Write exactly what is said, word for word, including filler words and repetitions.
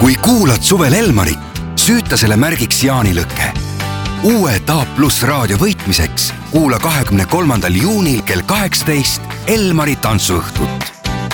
kui kuulad suvel Elmarit, süüta selle märgiks jaanilõkke. Uue A pluss raadio võitmiseks kuula kahekümne kolmandal juunil kell kaheksateist Elmari tantsuõhtut.